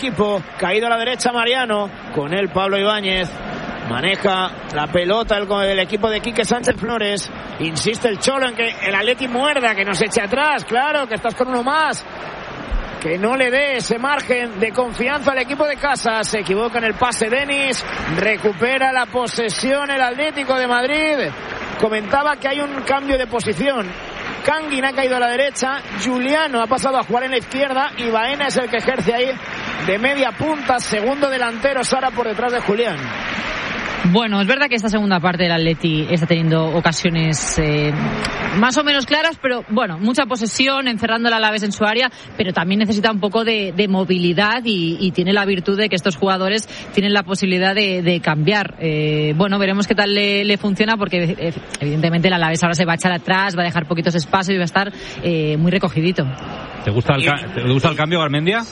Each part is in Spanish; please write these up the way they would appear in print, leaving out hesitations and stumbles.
equipo. Caído a la derecha Mariano, con él Pablo Ibáñez. Maneja la pelota el equipo de Quique Sánchez Flores. Insiste el Cholo en que el Atleti muerda, que no se eche atrás. Claro, que estás con uno más. Que no le dé ese margen de confianza al equipo de casa. Se equivoca en el pase Denis. Recupera la posesión el Atlético de Madrid. Comentaba que hay un cambio de posición. Kangin ha caído a la derecha, Juliano ha pasado a jugar en la izquierda y Baena es el que ejerce ahí de media punta, segundo delantero Sara por detrás de Julián. Bueno, es verdad que esta segunda parte del Atleti está teniendo ocasiones más o menos claras, pero bueno, mucha posesión, encerrando al Alavés en su área, pero también necesita un poco de movilidad y tiene la virtud de que estos jugadores tienen la posibilidad de cambiar. Bueno, veremos qué tal le funciona, porque evidentemente el Alavés ahora se va a echar atrás, va a dejar poquitos espacios y va a estar muy recogidito. ¿Te gusta el cambio, Garmendia?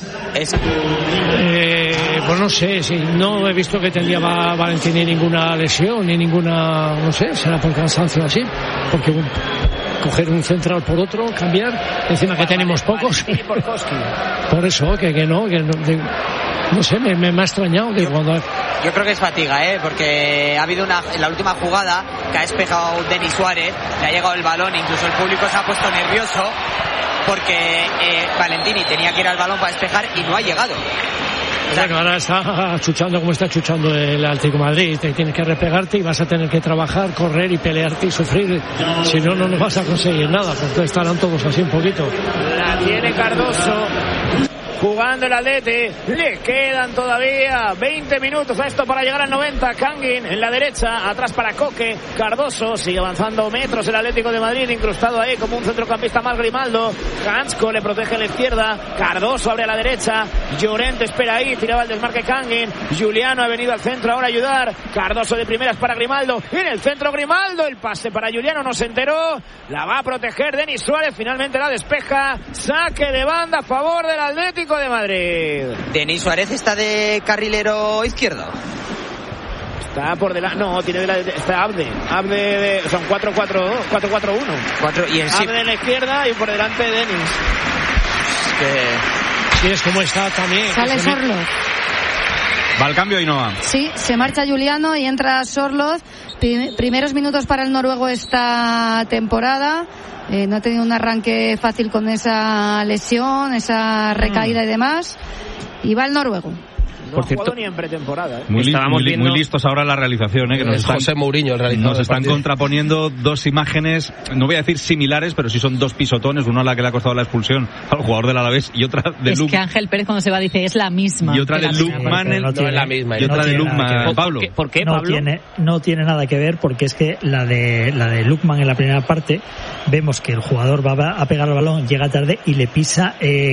Pues no sé, sí, no he visto que tendría Valentín ni ninguna lesión, ni ninguna, no sé, será por cansancio así, porque coger un central por otro, cambiar, encima que tenemos pocos. Por eso, que no sé, me ha extrañado que cuando... Yo creo que es fatiga, porque ha habido en la última jugada que ha despejado Denis Suárez, le ha llegado el balón, incluso el público se ha puesto nervioso porque Valentini tenía que ir al balón para despejar y no ha llegado. Bueno, ahora está chuchando como está chuchando el Atlético de Madrid. Te tienes que repegarte y vas a tener que trabajar, correr y pelearte y sufrir. Si no, no vas a conseguir nada, porque estarán todos así un poquito. La tiene Cardoso. Jugando el Atleti, le quedan todavía 20 minutos a esto para llegar al 90. Kangin en la derecha, atrás para Coque. Cardoso sigue avanzando metros el Atlético de Madrid, incrustado ahí como un centrocampista más Grimaldo. Hansko le protege a la izquierda, Cardoso abre a la derecha, Llorente espera ahí, tiraba el desmarque Kangin. Juliano ha venido al centro ahora a ayudar. Cardoso de primeras para Grimaldo, en el centro Grimaldo, el pase para Juliano, no se enteró, la va a proteger Denis Suárez, finalmente la despeja. Saque de banda a favor del Atlético de Madrid. Denis Suárez está de carrilero izquierdo. Está por delante, no, tiene está Abde son 4-4-1. Y en Abde en la izquierda y por delante Denis. Sí, es como está también. Sale Sorloz. ¿Va al cambio y no va? Sí, se marcha Juliano y entra Sorloz. Primeros minutos para el noruego esta temporada. No ha tenido un arranque fácil con esa lesión, esa recaída y demás. Y va el noruego. No ha jugado ni en pretemporada. Muy listos ahora la realización, que nos están, José Mourinho, el realizador. Nos están contraponiendo dos imágenes, no voy a decir similares, pero sí son dos pisotones, una a la que le ha costado la expulsión al jugador del Alavés y otra de Es que Ángel Pérez cuando se va dice es la misma. Y otra de Lukman, no es la misma. Y otra de Lukman, Pablo. ¿Por qué, Pablo? No tiene nada que ver, porque es que la de Lukman en la primera parte vemos que el jugador va a pegar el balón, llega tarde y le pisa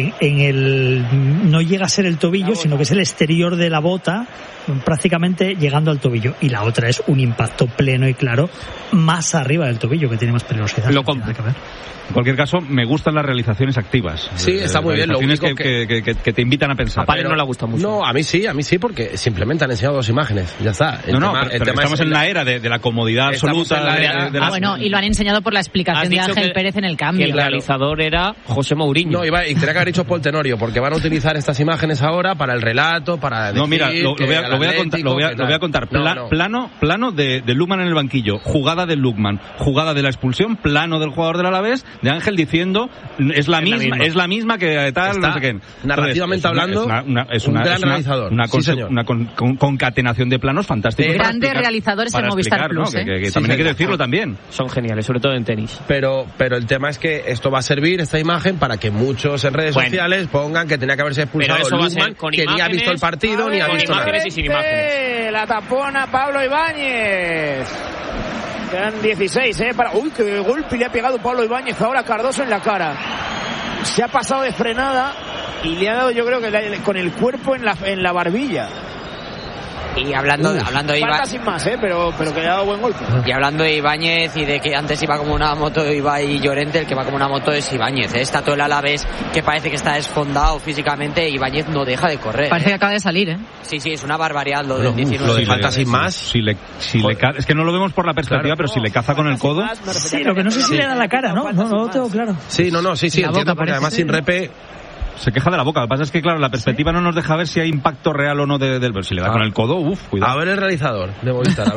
no llega a ser el tobillo, sino que es el exterior de la bota, prácticamente llegando al tobillo, y la otra es un impacto pleno y claro más arriba del tobillo, que tiene más peligrosidad. En cualquier caso, me gustan las realizaciones activas. Sí, está muy bien. Lo único que te invitan a pensar. A Pablo no le gusta mucho. No, a mí sí, porque simplemente han enseñado dos imágenes. Ya está. Pero estamos en la era de la comodidad absoluta. Bueno, y lo han enseñado por la explicación de Ángel Pérez en el cambio. El realizador era José Mourinho. No, y tenía que haber dicho Paul Tenorio, porque van a utilizar estas imágenes ahora para el relato, para decir... No, mira, lo voy a contar. Plano de Lukman en el banquillo, jugada de Lukman, jugada de la expulsión, plano del jugador del Alavés, de Ángel diciendo es la misma que tal, no sé qué. Narrativamente hablando, es un gran realizador. Una concatenación de planos fantásticos. Grandes realizadores en Movistar Plus, ¿no? Que también hay que decirlo también. Son geniales, sobre todo en tenis. Pero el tema es que esto va a servir, esta imagen, para que muchos en redes sociales pongan que tenía que haberse expulsado Lukman, que ni ha visto el partido ni ha visto nada. Imágenes y sin imágenes. La tapona Pablo Ibáñez. Quedan 16, uy, qué golpe le ha pegado Pablo Ibáñez ahora a Cardoso en la cara. Se ha pasado de frenada y le ha dado, yo creo que con el cuerpo en la barbilla. Y hablando de Ibáñez, sin más, pero que le ha dado buen golpe. Y hablando de Ibáñez y de que antes iba como una moto y Llorente, el que va como una moto es Ibáñez. Está todo el Alavés que parece que está desfondado físicamente. Ibáñez no deja de correr. Parece que acaba de salir, Sí, es una barbaridad lo del 19. Lo de falta sin más. Si le es que no lo vemos por la perspectiva, pero si le caza con el codo. Sí, lo que no sé si le da la cara, ¿no? No lo tengo claro. Sí, entiendo, porque además sin repe. Se queja de la boca. Lo que pasa es que, claro, la perspectiva no nos deja ver si hay impacto real o no del. Si le da con el codo, cuidado. A ver el realizador de Movistar,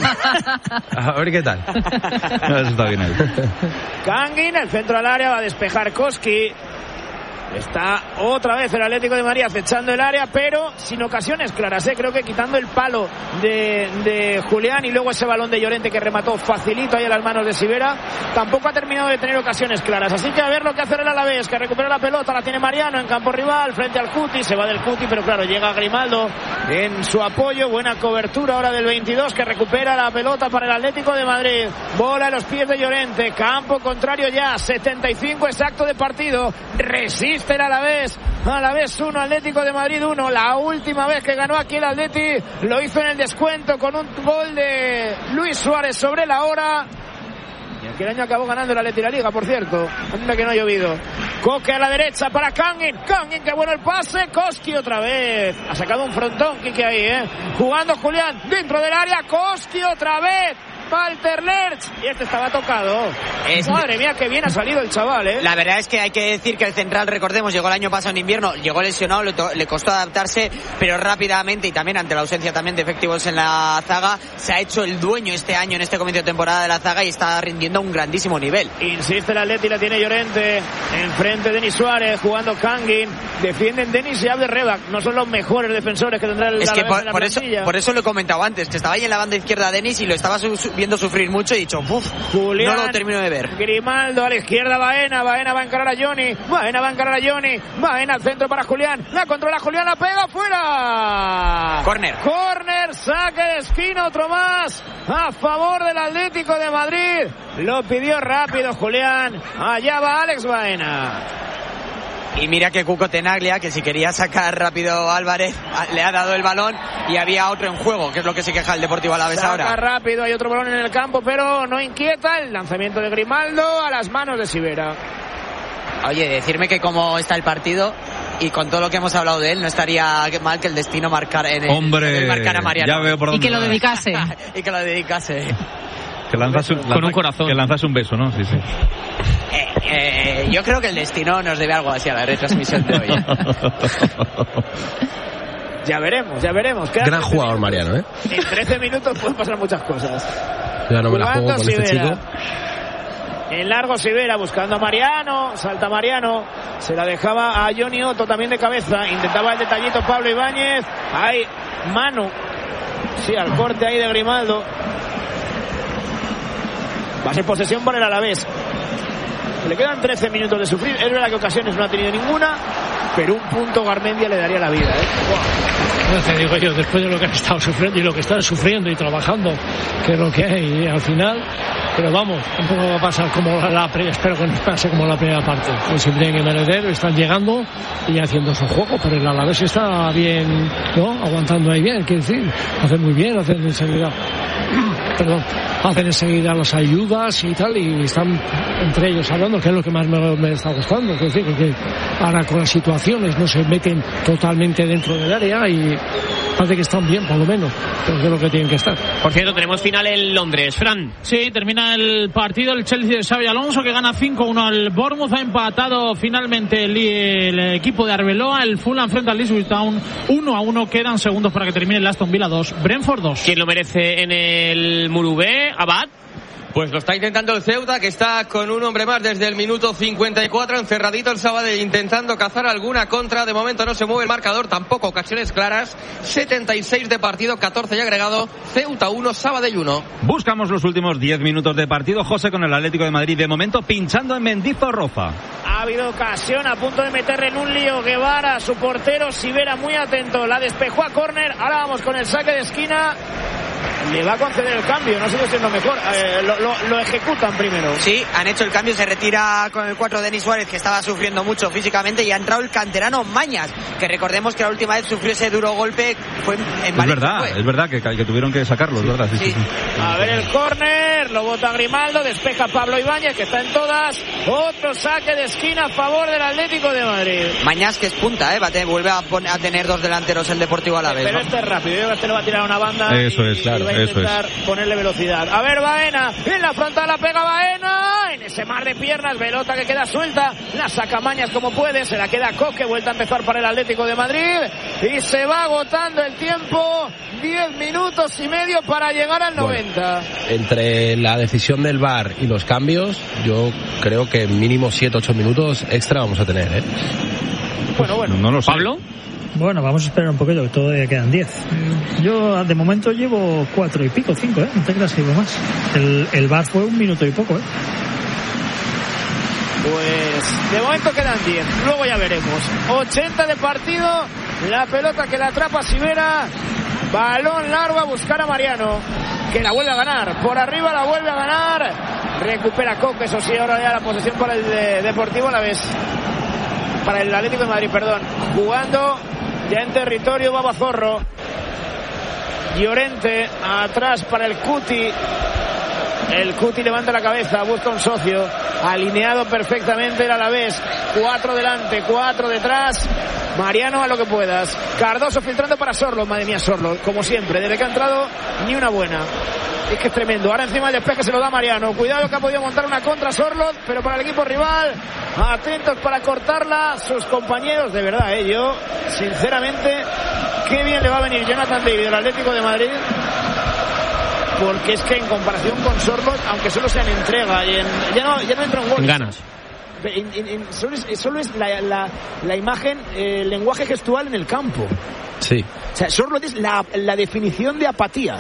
a ver qué tal. Eso está bien ahí. Kangin, el centro al área, va a despejar Koski. Está otra vez el Atlético de Madrid acechando el área, pero sin ocasiones claras, creo que quitando el palo de Julián y luego ese balón de Llorente que remató facilito ahí a las manos de Sivera, tampoco ha terminado de tener ocasiones claras. Así que a ver lo que hace el Alavés, que recupera la pelota, la tiene Mariano en campo rival frente al Cuti, se va del Cuti, pero claro, llega Grimaldo en su apoyo. Buena cobertura ahora del 22, que recupera la pelota para el Atlético de Madrid. Bola en los pies de Llorente, campo contrario ya, 75 exacto de partido. Resiste el Alavés 1, Atlético de Madrid 1. La última vez que ganó aquí el Atleti lo hizo en el descuento con un gol de Luis Suárez sobre la hora. Y aquel año acabó ganando el Atleti la Liga, por cierto. Anda que no ha llovido. Coque a la derecha para Kangin, qué bueno el pase. Koski otra vez. Ha sacado un frontón Quique ahí, Jugando Julián dentro del área. Koski otra vez. Walter Lerch, y este estaba tocado. Madre mía, qué bien ha salido el chaval, La verdad es que hay que decir que el central, recordemos, llegó el año pasado en invierno, llegó lesionado, le costó adaptarse, pero rápidamente, y también ante la ausencia también de efectivos en la zaga, se ha hecho el dueño este año en este comienzo de temporada de la zaga y está rindiendo a un grandísimo nivel. Insiste el Atleti, la tiene Llorente, enfrente Denis Suárez, jugando Kangin, defienden Denis y Abde Rebak, no son los mejores defensores que tendrá el Es que plantilla. por eso lo he comentado antes, que estaba ahí en la banda izquierda Denis y lo estaba viendo sufrir mucho y he dicho, Julián, no lo termino de ver. Grimaldo a la izquierda, Baena va a encarar a Johnny, Baena al centro para Julián, la controla Julián, la pega fuera. Corner, saque de esquina, otro más a favor del Atlético de Madrid. Lo pidió rápido Julián, allá va Alex Baena. Y mira que Cuco Tenaglia, que si quería sacar rápido Álvarez, le ha dado el balón y había otro en juego, que es lo que se queja el Deportivo Alavés ahora. Saca rápido, hay otro balón en el campo, pero no inquieta el lanzamiento de Grimaldo a las manos de Sivera. Oye, decirme que cómo está el partido y con todo lo que hemos hablado de él, no estaría mal que el destino marcara a Mariano. Ya veo por dónde y que lo dedicase. Y que lo dedicase. Que con un corazón. Que lanzase un beso, ¿no? Sí. Yo creo que el destino nos debe algo así a la retransmisión de hoy. Ya veremos. Gran jugador Mariano, En 13 minutos pueden pasar muchas cosas. Ya no me la juego con Sivera. este chico. En largo Sivera buscando a Mariano, salta Mariano, se la dejaba a Johnny Otto también de cabeza, intentaba el detallito Pablo Ibáñez, hay mano, sí, al corte ahí de Grimaldo. Va a ser posesión por el Alavés. Le quedan 13 minutos de sufrir. Es verdad que ocasiones no ha tenido ninguna, pero un punto Garmendia le daría la vida. No te digo yo, después de lo que han estado sufriendo y lo que están sufriendo y trabajando, que es lo que hay, y al final, pero vamos, tampoco va a pasar como espero que no pase como la primera parte. Pues si tienen que merecer, están llegando y haciendo su juego, pero el Alavés está bien, ¿no? Aguantando ahí bien, quiero decir, hacen muy bien, hacen enseguida las ayudas y tal, y están entre ellos hablando, que es lo que más me está gustando, es decir, que ahora con las situaciones no se meten totalmente dentro del área y parece que están bien, por lo menos, pero es lo que tienen que estar. Por cierto, tenemos final en Londres, Fran. Sí, termina el partido, el Chelsea de Xabi Alonso, que gana 5-1 al Bournemouth, ha empatado finalmente el equipo de Arbeloa, el Fulham frente al Ipswich Town 1-1, quedan segundos para que termine el Aston Villa 2, Brentford 2. ¿Quién lo merece en el Murubé? Abad. Pues lo está intentando el Ceuta, que está con un hombre más desde el minuto 54, encerradito el Sabadell intentando cazar alguna contra. De momento no se mueve el marcador, tampoco ocasiones claras. 76 de partido, 14 ya agregado. Ceuta 1, Sabadell 1. Buscamos los últimos 10 minutos de partido, José, con el Atlético de Madrid de momento pinchando en Mendizorroza. Ha habido ocasión, a punto de meterle en un lío Guevara, su portero Sivera muy atento, la despejó a córner. Ahora vamos con el saque de esquina. Le va a conceder el cambio, no sigue siendo mejor, lo ejecutan primero. Sí, han hecho el cambio, se retira con el 4 Denis Suárez, que estaba sufriendo mucho físicamente, y ha entrado el canterano Mañas, que recordemos que la última vez sufrió ese duro golpe, fue en Valencia. Es verdad que tuvieron que sacarlo, sí, es verdad. Sí. A ver el córner, lo bota Grimaldo, despeja Pablo Ibáñez, que está en todas. Otro saque de esquina a favor del Atlético de Madrid. Mañas, que es punta, vuelve a tener dos delanteros el Deportivo Alavés. Pero este es rápido, yo creo que este lo va a tirar a una banda. Eso es, claro. va a intentar ponerle velocidad. A ver, Baena, en la frontal la pega Baena, en ese mar de piernas, pelota que queda suelta, la saca Mañas como puede, se la queda Coque, vuelta a empezar para el Atlético de Madrid, y se va agotando el tiempo, 10 minutos y medio para llegar al 90. Entre la decisión del VAR y los cambios, yo creo que mínimo 7-8 minutos extra vamos a tener, ¿eh? Bueno, no lo sé. ¿Pablo? Bueno, vamos a esperar un poquito, que todavía quedan 10. Yo de momento llevo 4 y pico, 5, no te creas que llevo más. El VAR fue 1 minuto y poco, Pues de momento quedan 10, luego ya veremos. 80 de partido, la pelota que la atrapa Sivera, balón largo a buscar a Mariano, que la vuelve a ganar, por arriba la vuelve a ganar, recupera Coque, eso sí, ahora ya la posesión para el Deportivo Alavés, para el Atlético de Madrid, perdón, jugando ya en territorio Babazorro. Llorente atrás para el Cuti. El Cuti levanta la cabeza, busca un socio, alineado perfectamente el Alavés, 4 delante, 4 detrás. Mariano a lo que puedas. Cardoso filtrando para Sorloth, madre mía, Sorloth, como siempre, desde que ha entrado ni una buena. Es que es tremendo. Ahora encima el despeje se lo da Mariano. Cuidado que ha podido montar una contra Sorloth, pero para el equipo rival, atentos para cortarla sus compañeros. De verdad, yo, sinceramente, qué bien le va a venir Jonathan David del Atlético de Madrid. Porque es que en comparación con Sorloth, aunque solo sea en entrega, ya no entra en gol. Ganas. Solo es la imagen, el lenguaje gestual en el campo. Sí. O sea, Sorloth es la definición de apatía.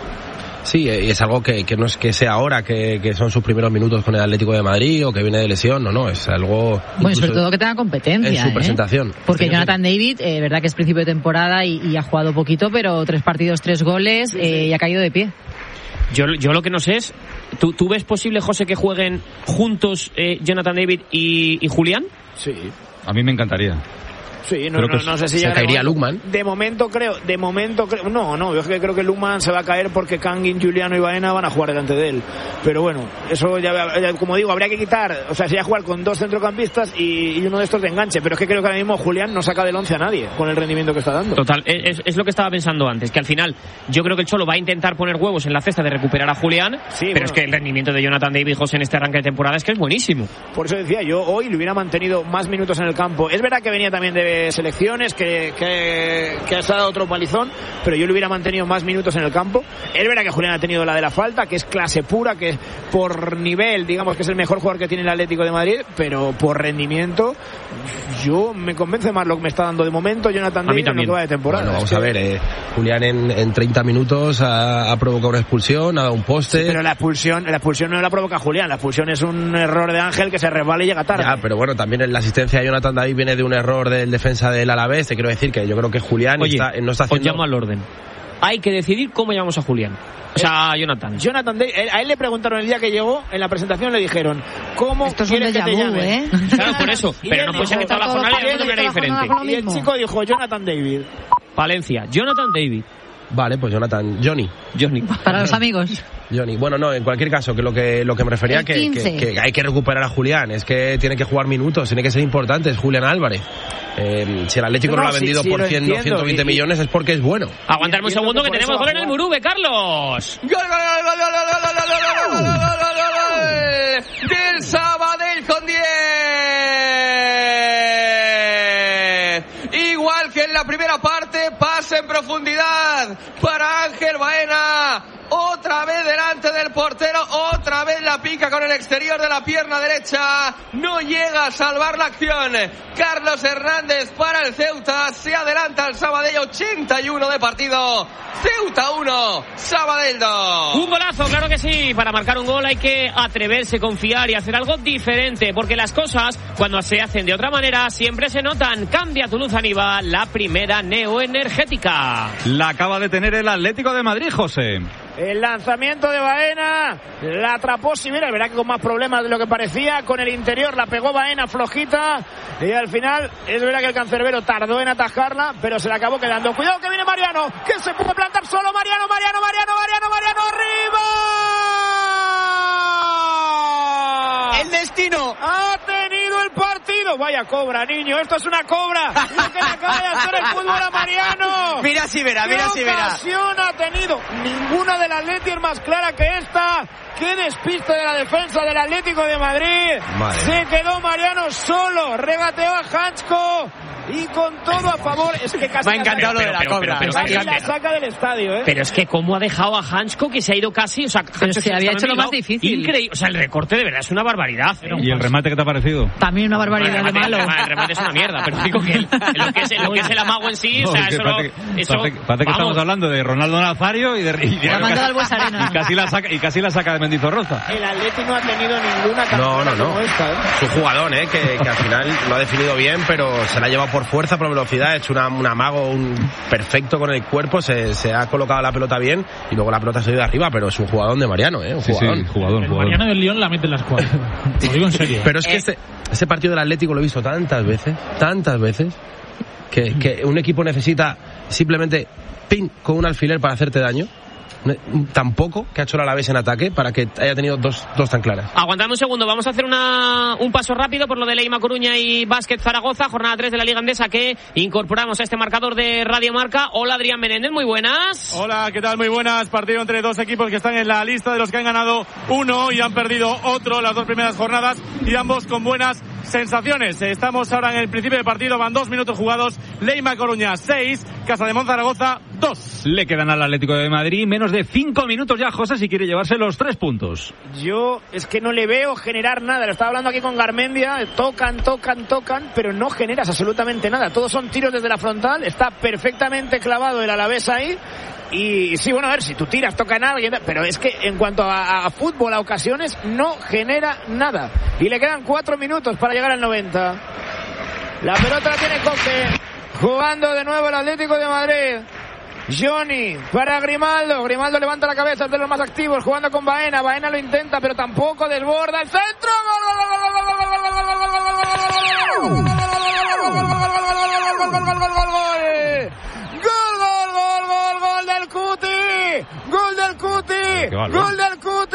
Sí, y es algo que no es que sea ahora, que son sus primeros minutos con el Atlético de Madrid o que viene de lesión, no, es algo... Bueno, sobre todo que tenga competencia. En su presentación. Porque Jonathan David, verdad que es principio de temporada y ha jugado poquito, pero 3 partidos, 3 goles, y ha caído de pie. Yo lo que no sé es, ¿tú ves posible, José, que jueguen juntos Jonathan David y Julián? Sí. A mí me encantaría. Sí, no sé si se caería Lukman. De momento creo, no, yo creo que Lukman se va a caer porque Kangin, Juliano y Baena van a jugar delante de él. Pero bueno, eso ya, como digo, habría que quitar, o sea, sería jugar con 2 centrocampistas y uno de estos de enganche, pero es que creo que ahora mismo Julián no saca del 11 a nadie con el rendimiento que está dando. Total, es lo que estaba pensando antes, que al final yo creo que el Cholo va a intentar poner huevos en la cesta de recuperar a Julián, sí, pero bueno, es que el rendimiento de Jonathan David, José, en este arranque de temporada es que es buenísimo. Por eso decía, yo hoy le hubiera mantenido más minutos en el campo. Es verdad que venía también de selecciones, que ha dado otro palizón, pero yo le hubiera mantenido más minutos en el campo. Es verdad que Julián ha tenido la de la falta, que es clase pura, que por nivel, digamos que es el mejor jugador que tiene el Atlético de Madrid, pero por rendimiento, yo me convence más lo que me está dando de momento Jonathan David en lo que va de temporada. Bueno, vamos a ver, Julián en 30 minutos ha provocado una expulsión, ha dado un poste. Sí, pero la expulsión no la provoca Julián, la expulsión es un error de Ángel que se resbala y llega tarde. Ya, pero bueno, también la asistencia de Jonathan David viene de un error del defensa del Alavés. Te quiero decir que yo creo que Julián no está haciendo... Os llamo al orden. Hay que decidir cómo llamamos a Julián. O sea, a Jonathan David, a él le preguntaron el día que llegó, en la presentación le dijeron, ¿cómo quieres que te llame? Claro, por eso. Pero no puede ser que toda la jornada haya un nombre diferente. Y el chico dijo, Jonathan David. Valencia, Jonathan David. Vale, pues Johnny. Para los amigos. Johnny. Bueno, no, en cualquier caso, que lo que me refería que hay que recuperar a Julián, es que tiene que jugar minutos, tiene que ser importante, es Julián Álvarez. Si el Atlético no lo ha vendido por 100 o 120 millones es porque es bueno. Aguantarme un segundo que tenemos gol en el Murube, Carlos. ¡Gol! Del Sabadell con 10. Igual que en la primera parte, pase en profundidad para Ángel Baena. Otra vez delante del portero, otra vez la pica con el exterior de la pierna derecha, no llega a salvar la acción. Carlos Hernández para el Ceuta, se adelanta al Sabadell, 81 de partido, Ceuta 1, Sabadell 2. Un golazo, claro que sí. Para marcar un gol hay que atreverse, confiar y hacer algo diferente, porque las cosas, cuando se hacen de otra manera, siempre se notan. Cambia tu luz Aniva, la primera neoenergética. La acaba de tener el Atlético de Madrid, José. El lanzamiento de Baena, la atrapó Sivera, verá que con más problemas de lo que parecía, con el interior la pegó Baena flojita y al final es verdad que el cancerbero tardó en atajarla, pero se la acabó quedando. Cuidado que viene Mariano, que se puede plantar solo, Mariano, arriba. El destino ha tenido el partido. vaya cobra, niño, esto es una cobra. Lo que le acaba de hacer el fútbol a Mariano. Mira si verá, ¿Qué ocasión ha tenido? Ninguna del Atleti es más clara que esta. ¡Qué despiste de la defensa del Atlético de Madrid! Se quedó Mariano solo, regateó a Hansko y con todo a favor. Es que casi me ha encantado lo de la cobra. Casi la saca del estadio, ¿eh? Pero es que cómo ha dejado a Hansko, que se ha ido casi, o sea, Hansko se había hecho lo más difícil. Increíble, o sea, el recorte de verdad es una barbaridad. ¿Y el remate qué te ha parecido? También una barbaridad de malo. El remate es una mierda, pero digo que lo que es el amago en sí, o sea, parece que estamos hablando de Ronaldo Nazario y casi la saca de Mendizorroza. El Atleti no ha tenido ninguna como esta, ¿eh? Es un jugador, que al final lo ha definido bien, pero se la ha llevado por fuerza, por velocidad, ha hecho un amago perfecto con el cuerpo, se ha colocado la pelota bien y luego la pelota se ha ido de arriba, pero es un jugador de Mariano, un jugador. El Mariano del Lyon la mete en la escuadra. Lo digo en serio. Pero es que ese partido del Atlético lo he visto tantas veces, que un equipo necesita simplemente con un alfiler para hacerte daño. Tampoco que ha hecho el Alavés en ataque para que haya tenido dos tan claras. Aguantadme un segundo, vamos a hacer un paso rápido por lo de Leima Coruña y Básquet Zaragoza, jornada 3 de la Liga Endesa que incorporamos a este marcador de Radio Marca. Hola Adrián Menéndez, muy buenas. Hola, ¿qué tal? Muy buenas. Partido entre dos equipos que están en la lista de los que han ganado uno y han perdido otro las dos primeras jornadas y ambos con buenas sensaciones. Estamos ahora en el principio del partido, van 2 minutos jugados. Leima Coruña 6, Casademont Zaragoza 2. Le quedan al Atlético de Madrid menos de 5 minutos ya, José, si quiere llevarse los 3 puntos. Yo es que no le veo generar nada. Lo estaba hablando aquí con Garmendia. Tocan, pero no generas absolutamente nada. Todos son tiros desde la frontal. Está perfectamente clavado el Alavés ahí. Y sí, bueno, a ver, si tú tiras, tocan a alguien, pero es que en cuanto a fútbol, a ocasiones, no genera nada. Y le quedan 4 minutos para llegar al 90. La pelota la tiene Coque. Jugando de nuevo el Atlético de Madrid. Johnny para Grimaldo. Grimaldo levanta la cabeza, es de los más activos, jugando con Baena. Baena lo intenta, pero tampoco desborda. ¡El centro! ¡Gol del Cuti! ¡Gol del Cuti! ¡Gol del Cuti!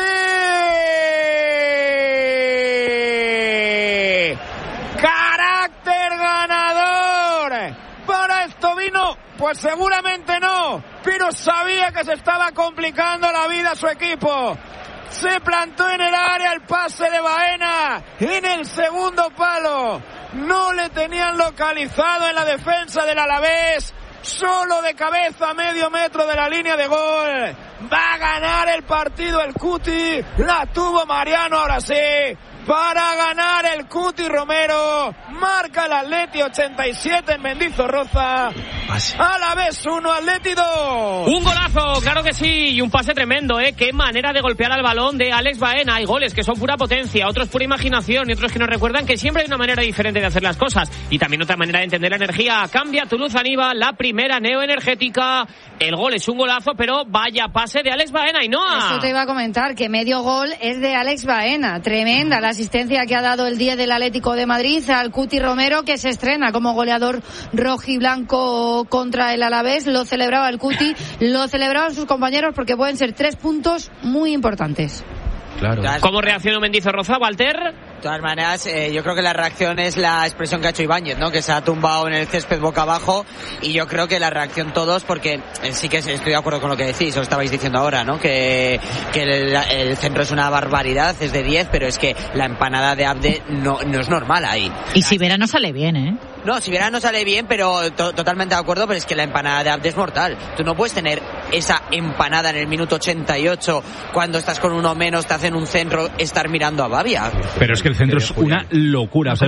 ¡Carácter ganador! ¿Para esto vino? Pues seguramente no, pero sabía que se estaba complicando la vida a su equipo. Se plantó en el área el pase de Baena en el segundo palo. No le tenían localizado en la defensa del Alavés. Solo de cabeza a medio metro de la línea de gol. Va a ganar el partido el Cuti. La tuvo Mariano ahora sí. Para ganar el Cuti Romero. Marca el Atleti 87 en Mendizorroza. Alavés 1, Atleti 2. Un golazo, claro que sí, y un pase tremendo, Qué manera de golpear al balón de Alex Baena. Hay goles que son pura potencia, otros pura imaginación y otros que nos recuerdan que siempre hay una manera diferente de hacer las cosas. Y también otra manera de entender la energía. Cambia Toulouse Aníbal, la primera neoenergética. El gol es un golazo, pero vaya pase de Alex Baena, Ainhoa. Eso te iba a comentar, que medio gol es de Alex Baena. Tremenda la asistencia que ha dado el día del Atlético de Madrid al Cuti Romero, que se estrena como goleador rojiblanco contra el Alavés. Lo celebraba el Cuti, lo celebraban sus compañeros, porque pueden ser 3 puntos muy importantes. Claro. ¿Cómo reaccionó Mendizorroza, Walter? De todas maneras, yo creo que la reacción es la expresión que ha hecho Ibáñez, ¿no? Que se ha tumbado en el césped boca abajo, y yo creo que la reacción todos, porque sí que estoy de acuerdo con lo que decís, os estabais diciendo ahora, ¿no? Que el centro es una barbaridad, es de 10, pero es que la empanada de Abde no es normal ahí. Y si Vera no sale bien, No, si Vera no sale bien, pero totalmente de acuerdo, pero es que la empanada de Abde es mortal. Tú no puedes tener esa empanada en el minuto 88 cuando estás con uno menos, te hacen un centro, estar mirando a Babia. Pero es que el centro es una locura. O sea,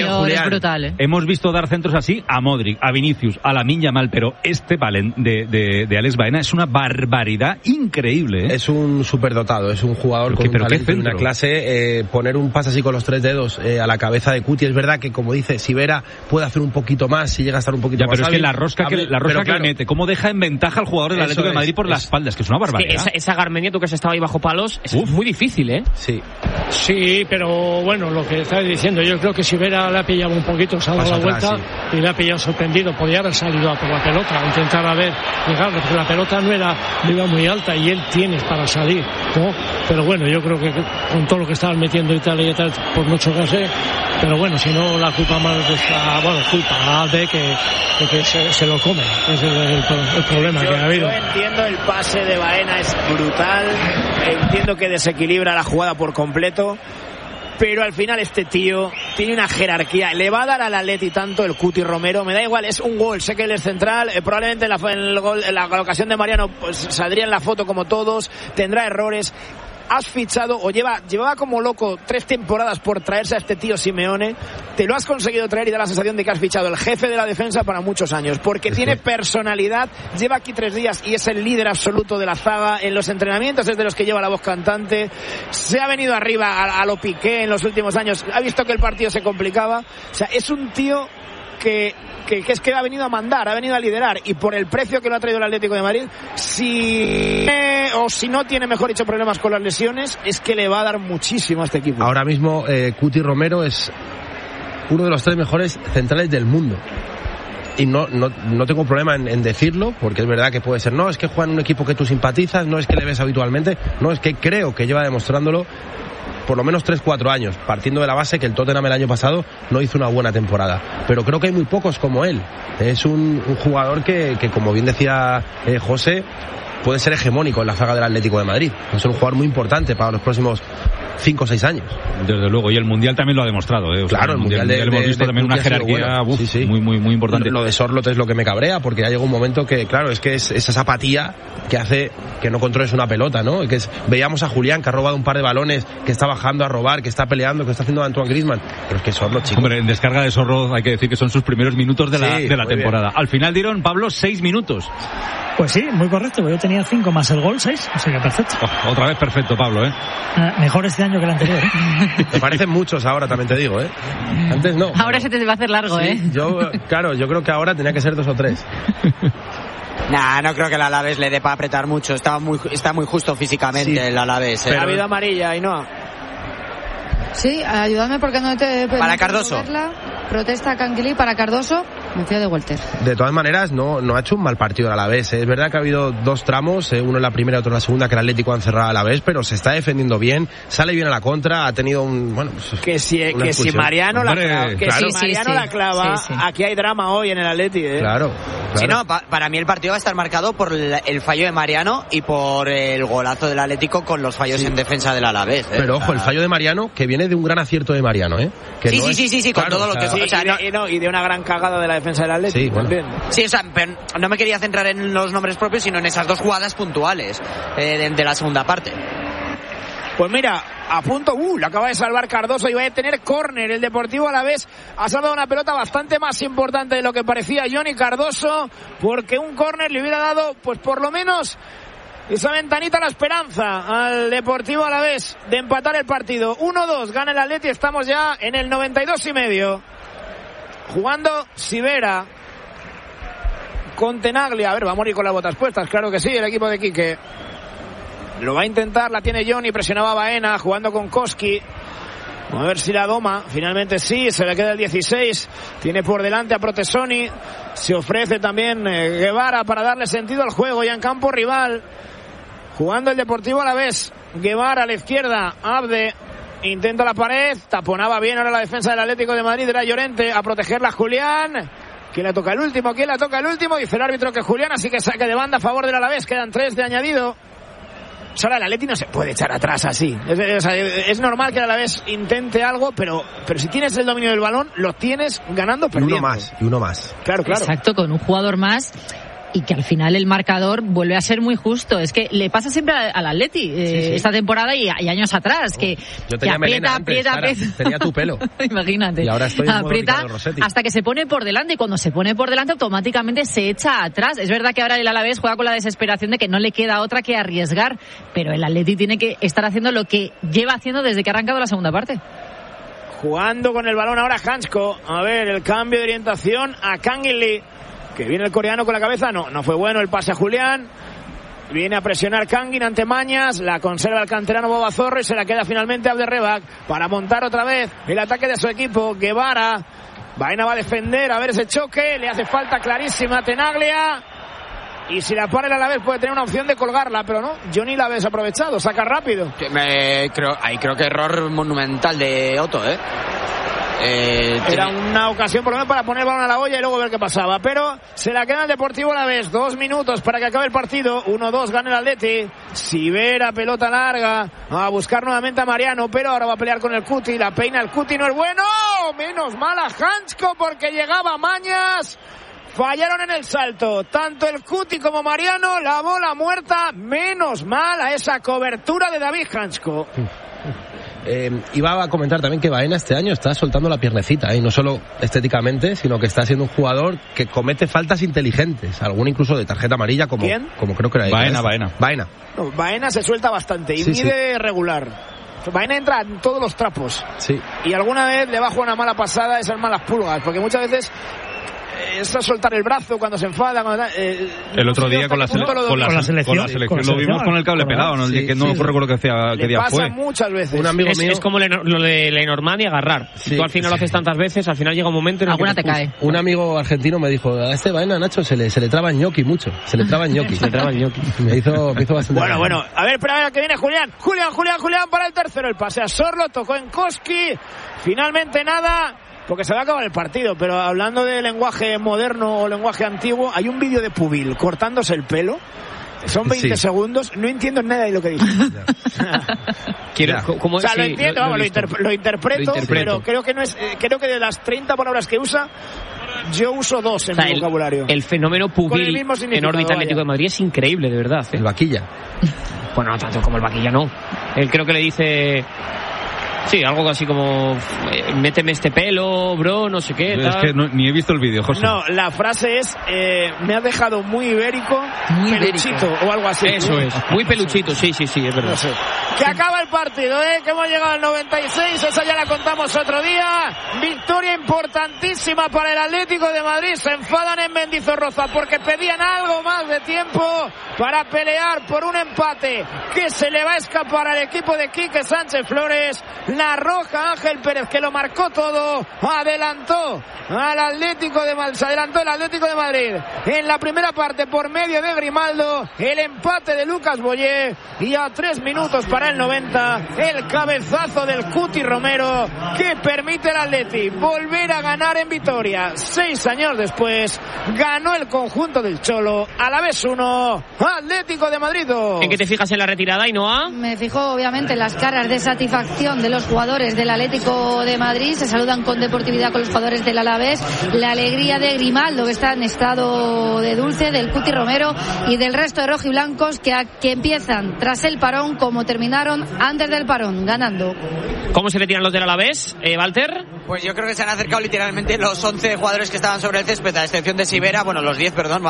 hemos visto dar centros así a Modric, a Vinicius, a Lamine Yamal, pero este Valen de Alex Baena es una barbaridad increíble. Es un superdotado, es un jugador con un talento y una clase. Poner un pase así con los 3 dedos a la cabeza de Cuti, es verdad que, como dice, si Vera puede hacer un poquito más, si llega a estar un poquito más. Pero es que la rosca que le mete, cómo deja en ventaja al jugador del Atlético Atlético de Madrid por la espalda, es que es una barbaridad. Es que esa Garmendia, tú que has estado ahí bajo palos, es muy difícil, ¿eh? Sí, pero bueno, lo que estás diciendo, yo creo que si Vera le ha pillado un poquito, se ha dado la vuelta y le ha pillado sorprendido, podía haber salido a por la pelota, intentar llegar, porque la pelota no iba muy alta y él tiene para salir, ¿no? Pero bueno, yo creo que con todo lo que estaban metiendo Italia y tal, por mucho que sé, pero bueno, si no la culpa más culpa de que se lo come, ese es el problema que ha habido. Yo entiendo el pase de Baena, es brutal, entiendo que desequilibra la jugada por completo, pero al final este tío tiene una jerarquía, le va a dar al Atleti tanto el Cuti Romero, me da igual, es un gol, sé que él es central, probablemente en la ocasión de Mariano pues saldría en la foto como todos, tendrá errores. Has fichado o llevaba como loco 3 temporadas por traerse a este tío Simeone, te lo has conseguido traer y da la sensación de que has fichado el jefe de la defensa para muchos años, porque tiene personalidad, lleva aquí 3 días y es el líder absoluto de la zaga, en los entrenamientos es de los que lleva la voz cantante, se ha venido arriba a lo Piqué en los últimos años, ha visto que el partido se complicaba, o sea, es un tío que es que ha venido a mandar, ha venido a liderar, y por el precio que lo ha traído el Atlético de Madrid, si no tiene, mejor dicho, problemas con las lesiones, es que le va a dar muchísimo a este equipo. Ahora mismo Cuti Romero es uno de los 3 mejores centrales del mundo. Y no tengo problema en decirlo, porque es verdad que puede ser, no, es que juega en un equipo que tú simpatizas, no es que le ves habitualmente, no, es que creo que lleva demostrándolo por lo menos 3-4 años, partiendo de la base que el Tottenham el año pasado no hizo una buena temporada, pero creo que hay muy pocos como él. Es un jugador que como bien decía José, puede ser hegemónico en la zaga del Atlético de Madrid. Es un jugador muy importante para los próximos 5 o 6 años. Desde luego, y el Mundial también lo ha demostrado. O sea, claro, el Mundial hemos visto también una jerarquía muy importante. Lo de Sorloth es lo que me cabrea, porque ya llega un momento que, claro, es que es esa apatía que hace que no controles una pelota, ¿no? Veíamos a Julián, que ha robado un par de balones, que está bajando a robar, que está peleando, que está haciendo Antoine Griezmann, pero es que Sorloth, chicos. Hombre, en descarga de Sorloth hay que decir que son sus primeros minutos de la temporada. Bien. Al final dieron, Pablo, 6 minutos. Pues sí, muy correcto, yo tenía 5 más el gol, 6, o sea que perfecto. Otra vez perfecto, Pablo, mejor este año que el anterior, Me parecen muchos ahora, también te digo, Antes no. Ahora se te va a hacer largo, Yo creo que ahora tenía que ser 2 o 3. No creo que el Alavés le dé para apretar mucho, está muy justo físicamente el Alavés. Pero ha habido amarilla, Ainhoa. Sí, ayúdame porque no te... Para Cardoso. Protesta Canguilí para Cardoso. Me fío de Walter. De todas maneras, no ha hecho un mal partido el Alavés. Es verdad que ha habido 2 tramos, uno en la primera y otro en la segunda, que el Atlético han cerrado al Alavés, pero se está defendiendo bien, sale bien a la contra, ha tenido que si Mariano la clava, aquí hay drama hoy en el Atleti, Claro. Sí, no, para mí el partido va a estar marcado por el fallo de Mariano y por el golazo del Atlético con los fallos en defensa del Alavés. Pero ojo, el fallo de Mariano, que viene de un gran acierto de Mariano, Que sí, con todo lo que... y de una gran cagada de la defensa del Atlético. Sí, bueno. Sí, o sea, pero no me quería centrar en los nombres propios, sino en esas 2 jugadas puntuales de la segunda parte. Pues mira, a punto, la acaba de salvar Cardoso y va a tener córner. El Deportivo Alavés ha salvado una pelota bastante más importante de lo que parecía Johnny Cardoso, porque un córner le hubiera dado, pues por lo menos, esa ventanita a la esperanza al Deportivo Alavés de empatar el partido. 1-2, gana el Atleti, estamos ya en el 92,5. Jugando Sivera con Tenaglia. A ver, va a morir con las botas puestas, claro que sí, el equipo de Quique. Lo va a intentar, la tiene Johnny, presionaba a Baena, jugando con Koski. A ver si la doma, finalmente sí, se le queda el 16. Tiene por delante a Protesoni. Se ofrece también Guevara para darle sentido al juego, ya en campo rival. Jugando el Deportivo Alavés. Guevara a la izquierda, Abde. Intenta la pared, taponaba bien ahora la defensa del Atlético de Madrid, era Llorente, a protegerla Julián. ¿Quién la toca el último? Dice el árbitro que Julián, así que saque de banda a favor del Alavés, quedan 3 de añadido. Ahora el Atleti no se puede echar atrás así. Es normal que el Alavés intente algo, pero si tienes el dominio del balón, lo tienes ganando perdiendo. Y uno más. Claro. Exacto, con un jugador más. Y que al final el marcador vuelve a ser muy justo. Es que le pasa siempre al Atleti esta temporada y años atrás, que aprieta. Tenía tu pelo. Imagínate. Y ahora estoy aprieta hasta que se pone por delante, y cuando se pone por delante automáticamente se echa atrás. Es verdad que ahora el Alavés juega con la desesperación de que no le queda otra que arriesgar, pero el Atleti tiene que estar haciendo lo que lleva haciendo desde que ha arrancado la segunda parte. Jugando con el balón ahora Hansko. A ver, el cambio de orientación a Canguilí. Que viene el coreano con la cabeza, no fue bueno el pase a Julián. Viene a presionar Kangin ante Mañas, la conserva el canterano Bobazorro y se la queda finalmente Abderrebak para montar otra vez el ataque de su equipo. Guevara, Baena va a defender, a ver ese choque, le hace falta clarísima a Tenaglia. Y si la para el Alavés puede tener una opción de colgarla, pero no, Johnny la ves aprovechado, saca rápido. Creo que error monumental de Otto, Era una ocasión por lo menos para poner el balón a la olla y luego ver qué pasaba, pero se la queda el Deportivo Alavés. 2 minutos para que acabe el partido. 1-2 gana el Atleti. Sivera, pelota larga, a buscar nuevamente a Mariano, pero ahora va a pelear con el Cuti. La peina el Cuti, no es bueno. Menos mal a Hansko porque llegaba Mañas. Fallaron en el salto, tanto el Cuti como Mariano, la bola muerta, menos mal a esa cobertura de David Hansko. Iba a comentar también que Baena este año está soltando la piernecita, y no solo estéticamente, sino que está siendo un jugador que comete faltas inteligentes, alguna incluso de tarjeta amarilla, como creo que era Baena. No, Baena se suelta bastante y mide regular. Baena entra en todos los trapos. Sí. Y alguna vez le baja una mala pasada esas malas pulgas, porque muchas veces es a soltar el brazo cuando se enfada. El otro día con la selección lo vimos con el cable pelado, ¿no? Que no recuerdo qué día fue. Pasa muchas veces. Un amigo mío, es como lo de Lenormand y agarrar. Si tú al final lo haces tantas veces, al final llega un momento en el que te cae. Un amigo argentino me dijo: a este Baena, Nacho, se le traba ñoqui mucho. Se le traba ñoqui. Me hizo bastante. Bueno. A ver, espera, que viene Julián para el tercero. El pase a Sorlo, tocó en Koski. Finalmente nada, porque se va a acabar el partido. Pero hablando de lenguaje moderno o lenguaje antiguo, hay un vídeo de Pubil cortándose el pelo. Son 20 segundos, no entiendo nada de lo que dice. Lo entiendo, lo interpreto, pero creo que no es, creo que de las 30 palabras que usa, yo uso 2 en mi vocabulario. El fenómeno Pubil en órbita Atlético de Madrid es increíble, de verdad. El Vaquilla. Bueno, tanto como el Vaquilla no. Él creo que le dice... Sí, algo así como méteme este pelo, bro, no sé qué. Es que ni he visto el vídeo, José. No, la frase es me has dejado muy ibérico, peluchito o algo así. Eso es, muy peluchito, sí, es verdad. No sé. Que acaba el partido, que hemos llegado al 96, esa ya la contamos otro día. Victoria importantísima para el Atlético de Madrid. Se enfadan en Mendizorroza porque pedían algo más de tiempo para pelear por un empate que se le va a escapar al equipo de Quique Sánchez Flores. La roja Ángel Pérez, que lo marcó todo, adelantó al Atlético de Madrid, se adelantó el Atlético de Madrid en la primera parte por medio de Grimaldo. El empate de Lucas Boyé y a 3 minutos para el 90 el cabezazo del Cuti Romero que permite al Atleti volver a ganar en Vitoria. 6 años después ganó el conjunto del Cholo. Alavés 1, Atlético de Madrid 2. ¿En qué te fijas en la retirada, Ainhoa? Me fijo obviamente en las caras de satisfacción de los jugadores del Atlético de Madrid. Se saludan con deportividad con los jugadores del Alavés. La alegría de Grimaldo, que está en estado de dulce, del Cuti Romero y del resto de rojiblancos que empiezan tras el parón como terminaron antes del parón, ganando. ¿Cómo se retiran los del Alavés, Walter? Pues yo creo que se han acercado literalmente los 11 jugadores que estaban sobre el césped, a excepción de Sivera, bueno, los 10, perdón,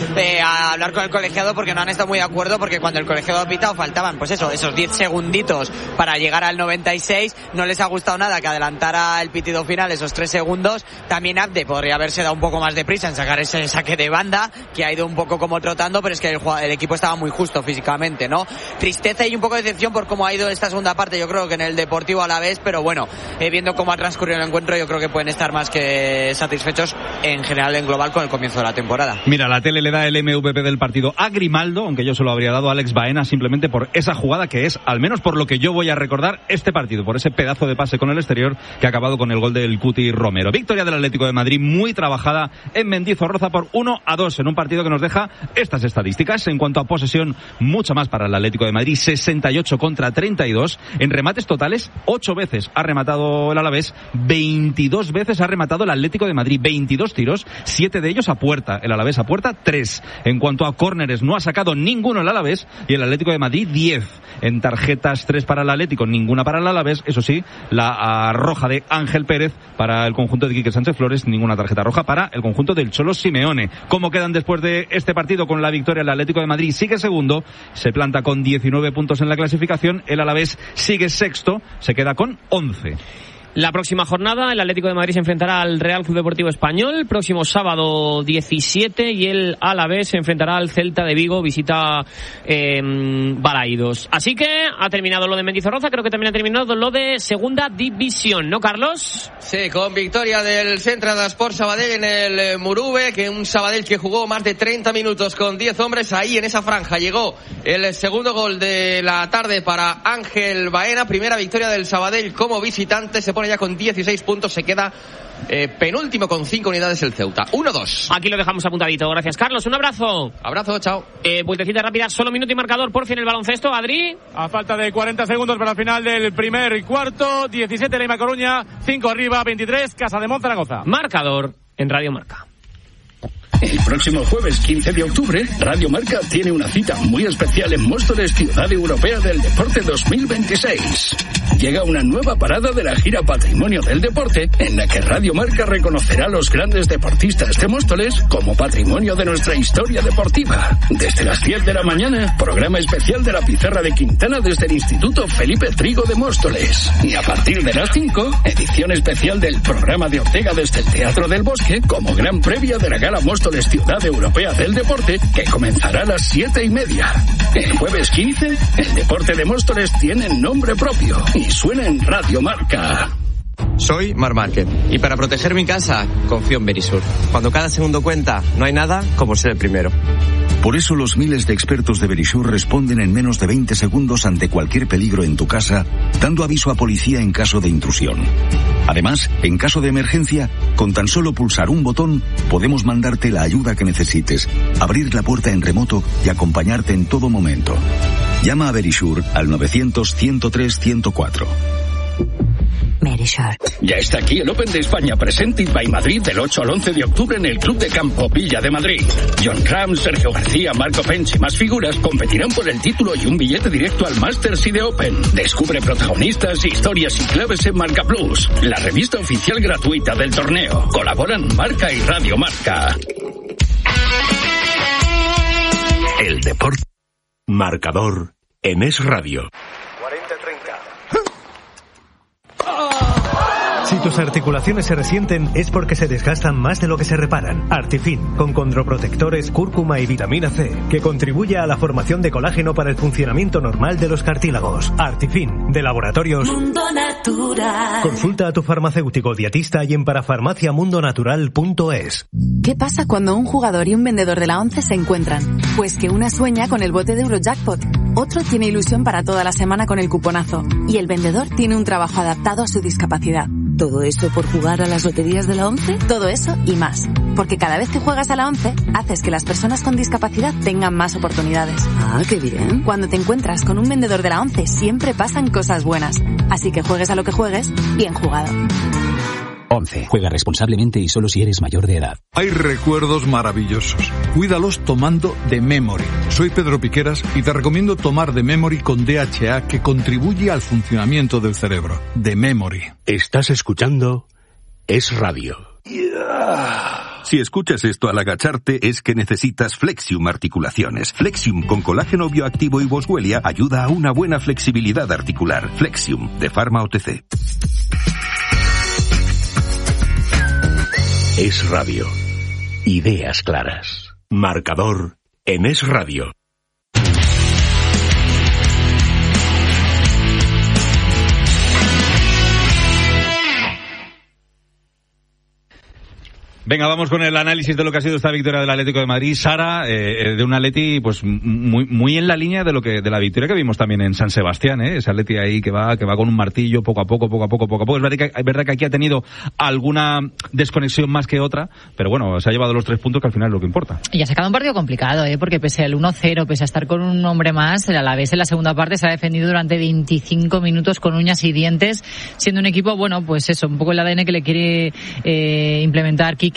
a hablar con el colegiado porque no han estado muy de acuerdo, porque cuando el colegiado ha pitado faltaban, pues eso, esos 10 segunditos para llegar al 96, no les ha gustado nada que adelantara el pitido final esos 3 segundos. También Abde podría haberse dado un poco más de prisa en sacar ese saque de banda, que ha ido un poco como trotando, pero es que el equipo estaba muy justo físicamente, ¿no? Tristeza y un poco de decepción por cómo ha ido esta segunda parte, yo creo que en el Deportivo Alavés, pero bueno, viendo cómo ha transcurrido el encuentro, yo creo que pueden estar más que satisfechos en general, en global, con el comienzo de la temporada. Mira, la tele le da el MVP del partido a Grimaldo, aunque yo se lo habría dado a Alex Baena, simplemente por esa jugada que es, al menos por lo que yo voy a recordar, este partido, por ese pedazo de pase con el exterior que ha acabado con el gol del Cuti Romero. Victoria del Atlético de Madrid muy trabajada en Mendizorroza por 1-2 en un partido que nos deja estas estadísticas. En cuanto a posesión, mucho más para el Atlético de Madrid, 68 contra 32. En remates totales, 8 veces ha rematado el Alavés, 22 veces ha rematado el Atlético de Madrid, 22 tiros, 7 de ellos a puerta. El Alavés a puerta, 3. En cuanto a córneres, no ha sacado ninguno el Alavés y el Atlético de Madrid, 10. En tarjetas, 3 para el Atlético, ninguna para el Alavés. Eso sí, la roja de Ángel Pérez para el conjunto de Quique Sánchez Flores, ninguna tarjeta roja para el conjunto del Cholo Simeone. ¿Cómo quedan después de este partido? Con la victoria, el Atlético de Madrid sigue segundo, se planta con 19 puntos en la clasificación, el Alavés sigue sexto, se queda con 11. La próxima jornada, el Atlético de Madrid se enfrentará al Real Club Deportivo Español. Próximo sábado 17 y el Alavés se enfrentará al Celta de Vigo, visita Balaidos. Así que ha terminado lo de Mendizorroza, creo que también ha terminado lo de Segunda División, ¿no, Carlos? Sí, con victoria del Centre d'Esport Sabadell en el Murube, que un Sabadell que jugó más de 30 minutos con 10 hombres. Ahí en esa franja llegó el segundo gol de la tarde para Ángel Baena. Primera victoria del Sabadell como visitante, se pone ya con 16 puntos, se queda penúltimo con 5 unidades el Ceuta. 1-2. Aquí lo dejamos apuntadito. Gracias, Carlos. Un abrazo. Abrazo, chao. Vueltecita rápida, solo minuto y marcador por fin el baloncesto. Adri. A falta de 40 segundos para el final del primer cuarto. 17 Leima Coruña, 5 arriba, 23 Casademont Zaragoza. Marcador en Radio Marca. El próximo jueves 15 de octubre, Radio Marca tiene una cita muy especial en Móstoles, Ciudad Europea del Deporte 2026. Llega una nueva parada de la gira Patrimonio del Deporte, en la que Radio Marca reconocerá a los grandes deportistas de Móstoles como patrimonio de nuestra historia deportiva. Desde las 10 de la mañana, programa especial de la Pizarra de Quintana desde el Instituto Felipe Trigo de Móstoles. Y a partir de las 5, edición especial del programa de Ortega desde el Teatro del Bosque, como gran previa de la Gala Móstoles Ciudad Europea del Deporte, que comenzará a las 7:30. El jueves 15, el deporte de Móstoles tiene nombre propio y suena en Radio Marca. Soy Marc Márquez y para proteger mi casa confío en Verisur. Cuando cada segundo cuenta, no hay nada como ser el primero. Por eso los miles de expertos de Verisur responden en menos de 20 segundos ante cualquier peligro en tu casa, dando aviso a policía en caso de intrusión. Además, en caso de emergencia, con tan solo pulsar un botón, podemos mandarte la ayuda que necesites, abrir la puerta en remoto y acompañarte en todo momento. Llama a Verisur al 900-103-104. Verisur. Ya está aquí el Open de España Presented by Madrid del 8 al 11 de octubre en el Club de Campo Villa de Madrid. John Ram, Sergio García, Marco Pench y más figuras competirán por el título y un billete directo al Masters y de Open. Descubre protagonistas, historias y claves en Marca Plus, la revista oficial gratuita del torneo. Colaboran Marca y Radio Marca. El deporte. Marcador en Es Radio. Si tus articulaciones se resienten es porque se desgastan más de lo que se reparan. Artifin, con condroprotectores, cúrcuma y vitamina C, que contribuye a la formación de colágeno para el funcionamiento normal de los cartílagos. Artifin, de Laboratorios Mundo Natural. Consulta a tu farmacéutico dietista y en parafarmaciamundonatural.es. ¿Qué pasa cuando un jugador y un vendedor de la ONCE se encuentran? Pues que una sueña con el bote de Eurojackpot, otro tiene ilusión para toda la semana con el cuponazo y el vendedor tiene un trabajo adaptado a su discapacidad. ¿Todo eso por jugar a las loterías de la ONCE? Todo eso y más. Porque cada vez que juegas a la ONCE, haces que las personas con discapacidad tengan más oportunidades. Ah, qué bien. Cuando te encuentras con un vendedor de la ONCE, siempre pasan cosas buenas. Así que juegues a lo que juegues, bien jugado. 11. Juega responsablemente y solo si eres mayor de edad. Hay recuerdos maravillosos. Cuídalos tomando The Memory. Soy Pedro Piqueras y te recomiendo tomar The Memory con DHA, que contribuye al funcionamiento del cerebro. The Memory. Estás escuchando Es Radio. Si escuchas esto al agacharte es que necesitas Flexium Articulaciones. Flexium con colágeno bioactivo y boswellia ayuda a una buena flexibilidad articular. Flexium de Pharma OTC. Es Radio. Ideas claras. Marcador en Es Radio. Venga, vamos con el análisis de lo que ha sido esta victoria del Atlético de Madrid. Sara, de un Atleti pues muy en la línea de de la victoria que vimos también en San Sebastián, ese Atleti ahí que va con un martillo poco a poco. Es verdad que aquí ha tenido alguna desconexión más que otra, pero bueno, se ha llevado los 3 puntos, que al final es lo que importa. Y ha sacado un partido complicado, porque pese al 1-0, pese a estar con un hombre más, el Alavés en la segunda parte se ha defendido durante 25 minutos con uñas y dientes, siendo un equipo, bueno, pues eso, un poco el ADN que le quiere implementar Quique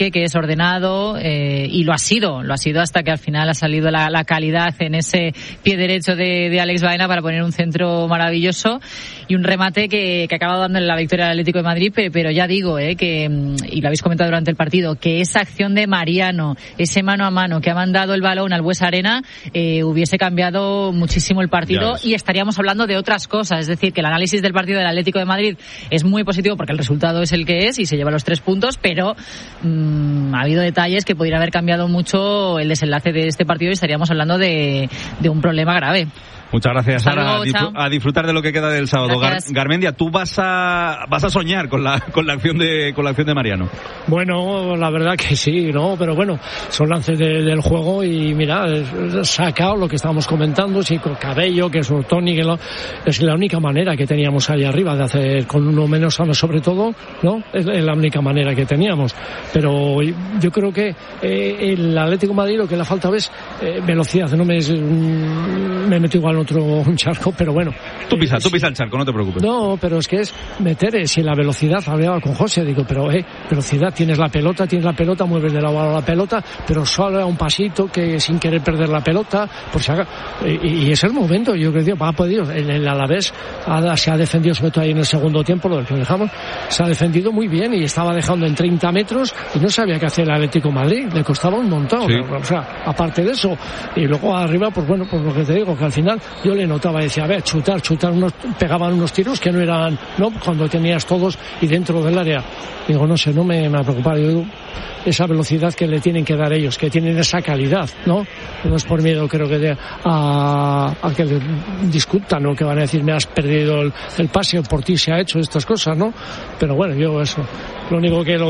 ataque que es ordenado, y lo ha sido hasta que al final ha salido la calidad en ese pie derecho de Alex Baena para poner un centro maravilloso y un remate que acaba dándole la victoria al Atlético de Madrid, pero ya digo, que, y lo habéis comentado durante el partido, que esa acción de Mariano, ese mano a mano que ha mandado el balón al Buesa Arena, hubiese cambiado muchísimo el partido y estaríamos hablando de otras cosas. Es decir, que el análisis del partido del Atlético de Madrid es muy positivo porque el resultado es el que es y se lleva los 3 puntos, pero ha habido detalles que podrían haber cambiado mucho el desenlace de este partido y estaríamos hablando de un problema grave. Muchas gracias, Sara. A disfrutar de lo que queda del sábado. Garmendia, tú vas a soñar con la acción de Mariano. Bueno, la verdad que sí, ¿no? Pero bueno, son lances del juego y mira, sacado lo que estábamos comentando, sí, con Cabello, que es Toni, es la única manera que teníamos ahí arriba de hacer con uno menos sobre todo, ¿no? Es la única manera que teníamos. Pero yo creo que el Atlético de Madrid lo que le ha faltado es velocidad. No me he metido igual un charco, pero bueno. Tú pisa el charco, no te preocupes. No, pero es que es meter, si la velocidad, hablaba con José, digo, pero velocidad, tienes la pelota, mueves de lado a la pelota, pero solo a un pasito que sin querer perder la pelota, por si haga, y es el momento, yo creo que ha podido, el Alavés se ha defendido, sobre todo ahí en el segundo tiempo, lo que dejamos, se ha defendido muy bien y estaba dejando en 30 metros y no sabía qué hacer el Atlético de Madrid, le costaba un montón, sí. O sea, aparte de eso, y luego arriba, pues bueno, pues lo que te digo, que al final yo le notaba, decía, a ver, chutar, pegaban unos tiros que no eran, ¿no? Cuando tenías todos y dentro del área. Digo, no sé, no me ha preocupado. Digo, esa velocidad que le tienen que dar ellos, que tienen esa calidad, ¿no? No es por miedo, creo que a que discutan, ¿no? Que van a decir, me has perdido el pase, por ti se ha hecho estas cosas, ¿no? Pero bueno, yo eso. Lo único que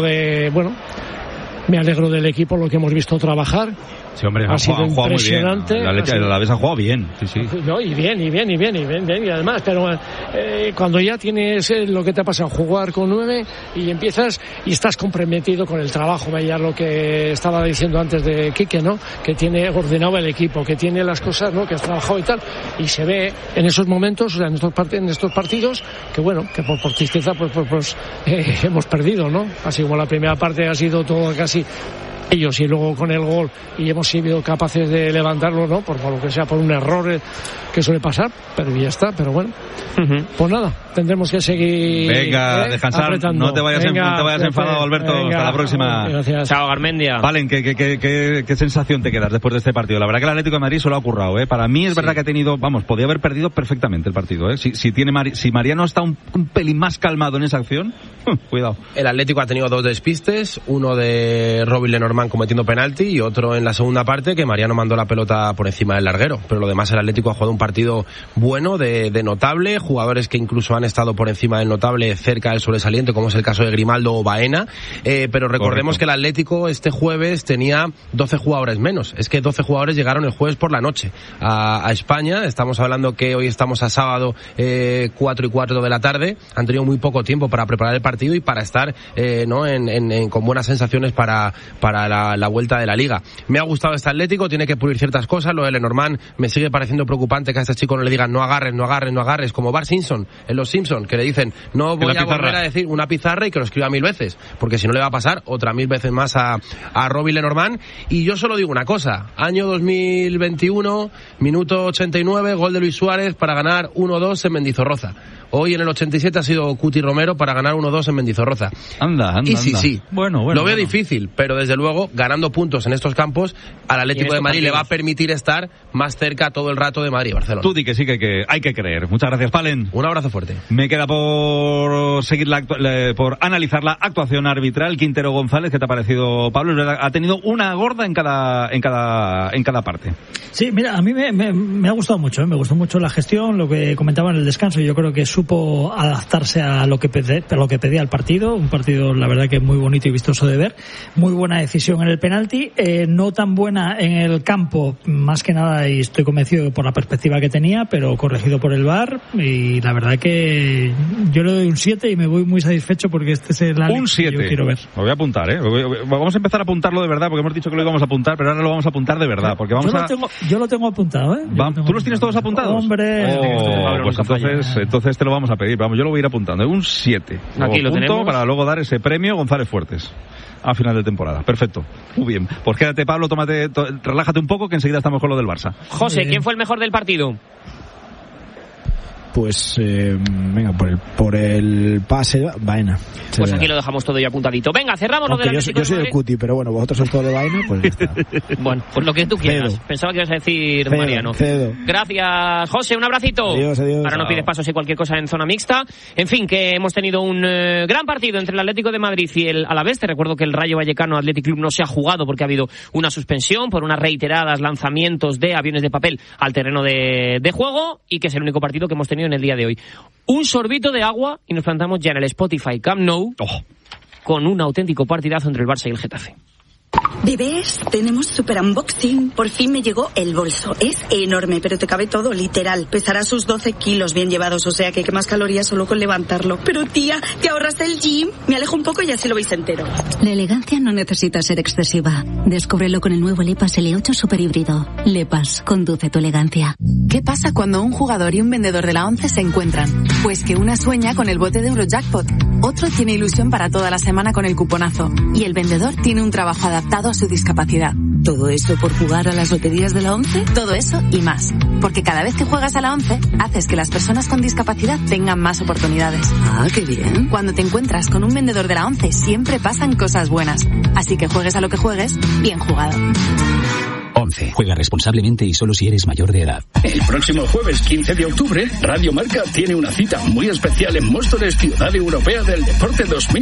me alegro del equipo, lo que hemos visto trabajar. Sí, hombre, ha sido impresionante. La Alavés ha jugado bien, sí. No, y bien, y además, pero cuando ya tienes lo que te ha pasado, jugar con 9 y empiezas y estás comprometido con el trabajo, veía lo que estaba diciendo antes de Quique, ¿no? Que tiene ordenado el equipo, que tiene las cosas, ¿no? Que has trabajado y tal, y se ve en esos momentos, o sea, en estos partidos, que bueno, que por tristeza, pues hemos perdido, ¿no? Así como la primera parte ha sido todo casi ellos y luego con el gol y hemos sido capaces de levantarlo, ¿no? Por lo que sea, por un error que suele pasar, pero ya está, pero bueno. Pues nada, tendremos que seguir. Venga, descansar, apretando. No te vayas enfadado, Alberto. Venga, hasta la próxima. Gracias. Chao, Garmendia. Valen, ¿qué sensación te quedas después de este partido? La verdad que el Atlético de Madrid se lo ha currado, ¿eh? Para mí es verdad que ha tenido, podía haber perdido perfectamente el partido, ¿eh? Si Mariano está un pelín más calmado en esa acción, cuidado. El Atlético ha tenido 2 despistes, uno de Robin Lenormand cometiendo penalti y otro en la segunda parte que Mariano mandó la pelota por encima del larguero, pero lo demás el Atlético ha jugado un partido bueno, de notable, jugadores que incluso han estado por encima del notable, cerca del sobresaliente, como es el caso de Grimaldo o Baena, pero recordemos que el Atlético este jueves tenía 12 jugadores menos, es que 12 jugadores llegaron el jueves por la noche a España, estamos hablando que hoy estamos a sábado 4:15 de la tarde, han tenido muy poco tiempo para preparar el partido y para estar con buenas sensaciones para la vuelta de la Liga. Me ha gustado este Atlético, tiene que pulir ciertas cosas, lo de Lenormand me sigue pareciendo preocupante que a este chico no le digan no agarres, como Bart Simpson en Los Simpson, que le dicen no voy a volver a decir una pizarra y que lo escriba 1000 veces, porque si no le va a pasar otra 1000 veces más a Robin Lenormand. Y yo solo digo una cosa, año 2021, minuto 89, gol de Luis Suárez para ganar 1-2 en Mendizorroza. Hoy en el 87 ha sido Cuti Romero para ganar 1-2 en Mendizorroza. Anda. Sí. Bueno. Lo veo difícil, pero desde luego, ganando puntos en estos campos, al Atlético de Madrid le va a permitir estar más cerca todo el rato de Madrid y Barcelona. Tú di que sí, que hay que creer. Muchas gracias, Palen. Un abrazo fuerte. Me queda por seguir por analizar la actuación arbitral. Quintero González, ¿qué te ha parecido, Pablo? Es verdad, ha tenido una gorda en cada parte. Sí, mira, a mí me ha gustado mucho, me gustó mucho la gestión, lo que comentaba en el descanso. Yo creo que supo adaptarse a lo que pedía el partido. Un partido, la verdad, que muy bonito y vistoso de ver. Muy buena decisión en el penalti, no tan buena en el campo, más que nada, y estoy convencido por la perspectiva que tenía, pero corregido por el VAR, y la verdad que yo le doy un 7 y me voy muy satisfecho porque este es el un 7 que yo quiero ver. Lo voy a apuntar, vamos a empar a apuntarlo de verdad, porque hemos dicho que lo íbamos a apuntar, pero ahora lo vamos a apuntar de verdad, porque yo lo tengo apuntado, ¿Tú los tienes todos apuntados? Hombre, pues entonces te lo vamos a pedir. Vamos, yo lo voy a ir apuntando. Un 7. Aquí lo tenemos para luego dar ese premio González Fuertes. a final de temporada. Perfecto. Muy bien. Pues quédate, Pablo, relájate un poco, que enseguida estamos con lo del Barça. José, ¿quién fue el mejor del partido? Pues venga, por el pase, Baena. Pues aquí lo dejamos todo ya apuntadito. Venga, cerramos lo de la yo soy el Cuti, pero bueno, vosotros sois todo de Baena, pues ya está. Bueno, pues lo que tú quieras. Cedo. Pensaba que ibas a decir Cedo, Mariano. Cedo. Gracias, José, un abracito. Adiós. Ahora no pides paso si cualquier cosa en zona mixta. En fin, que hemos tenido un gran partido entre el Atlético de Madrid y el Alavés. Te recuerdo que el Rayo Vallecano Athletic Club no se ha jugado porque ha habido una suspensión por unas reiteradas lanzamientos de aviones de papel al terreno de juego, y que es el único partido que hemos tenido en el día de hoy. Un sorbito de agua y nos plantamos ya en el Spotify Camp Nou con un auténtico partidazo entre el Barça y el Getafe. Bebés, tenemos super unboxing. Por fin me llegó el bolso. Es enorme, pero te cabe todo, literal. Pesará sus 12 kilos bien llevados, o sea que quemas calorías solo con levantarlo. Pero tía, ¿te ahorras el gym? Me alejo un poco y así lo veis entero. La elegancia no necesita ser excesiva. Descúbrelo con el nuevo Lepas L8 Super Híbrido. Lepas, conduce tu elegancia. ¿Qué pasa cuando un jugador y un vendedor de la 11 se encuentran? Pues que una sueña con el bote de Eurojackpot, otro tiene ilusión para toda la semana con el cuponazo, y el vendedor tiene un trabajo adaptado a su discapacidad. ¿Todo eso por jugar a las loterías de la 11? Todo eso y más. Porque cada vez que juegas a la 11, haces que las personas con discapacidad tengan más oportunidades. Ah, qué bien. Cuando te encuentras con un vendedor de la 11, siempre pasan cosas buenas. Así que juegues a lo que juegues, bien jugado. 11. Juega responsablemente y solo si eres mayor de edad. El próximo jueves 15 de octubre, Radio Marca tiene una cita muy especial en Móstoles, Ciudad Europea del Deporte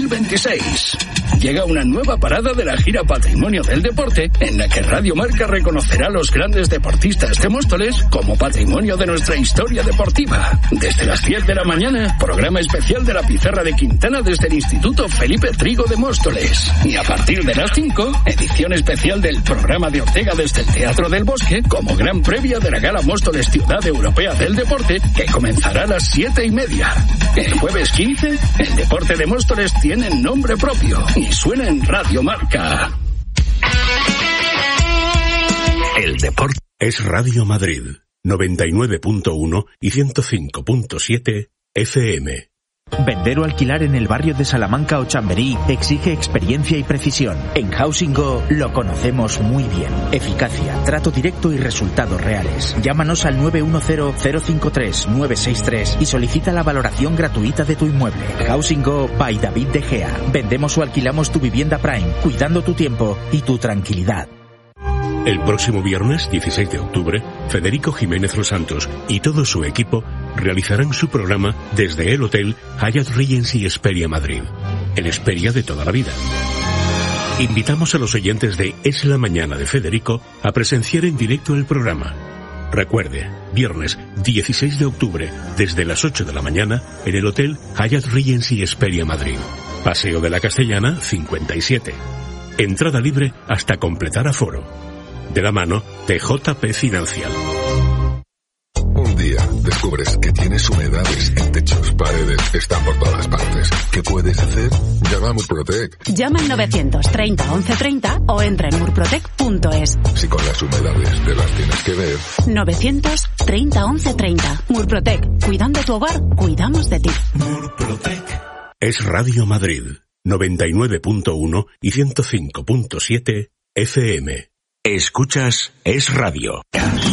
2026. Llega una nueva parada de la gira Patrimonio del Deporte, en la que Radio Marca reconocerá a los grandes deportistas de Móstoles como patrimonio de nuestra historia deportiva. Desde las 10 de la mañana, programa especial de la Pizarra de Quintana desde el Instituto Felipe Trigo de Móstoles. Y a partir de las 5, edición especial del programa de Ortega desde el Teatro del Bosque, como gran previa de la Gala Móstoles Ciudad Europea del Deporte, que comenzará a las 7:30. El jueves 15, el deporte de Móstoles tiene nombre propio y suena en Radio Marca. El deporte es Radio Madrid, 99.1 y 105.7 FM. Vender o alquilar en el barrio de Salamanca o Chamberí exige experiencia y precisión. En Housing Go lo conocemos muy bien. Eficacia, trato directo y resultados reales. Llámanos al 910-053-963 y solicita la valoración gratuita de tu inmueble. Housing Go by David De Gea. Vendemos o alquilamos tu vivienda Prime, cuidando tu tiempo y tu tranquilidad. El próximo viernes 16 de octubre, Federico Jiménez Los Santos y todo su equipo realizarán su programa desde el Hotel Hyatt Regency Hesperia Madrid, el Hesperia de toda la vida. Invitamos a los oyentes de Es la Mañana de Federico a presenciar en directo el programa. Recuerde, viernes 16 de octubre, desde las 8 de la mañana, en el Hotel Hyatt Regency Hesperia Madrid. Paseo de la Castellana, 57. Entrada libre hasta completar aforo. De la mano de JP Financial. Un día descubres que tienes humedades en techos, paredes, están por todas partes. ¿Qué puedes hacer? Llama a Murprotec. Llama al 930 1130 o entra en murprotec.es. Si con las humedades te las tienes que ver. 930 1130. Murprotec. Cuidando tu hogar, cuidamos de ti. Murprotec. Es Radio Madrid, 99.1 y 105.7 FM. Escuchas Es Radio.